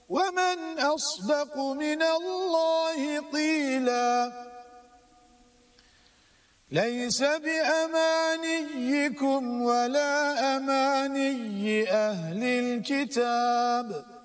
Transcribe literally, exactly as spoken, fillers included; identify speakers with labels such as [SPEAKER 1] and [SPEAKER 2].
[SPEAKER 1] ومن أصدق من الله قيلا ليس بأمانيكم ولا أماني أهل الكتاب